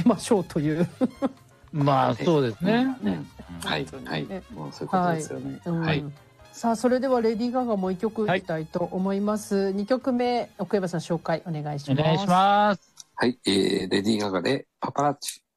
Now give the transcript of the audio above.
ましょうというまあそうですね。 はいはい、もうそういうことですよね。はい。 さあそれではレディー・ガガも1曲いきたいと思います。2曲目奥山さん紹介お願いします。 お願いします。 はい、レディー・ガガでパパラッチ。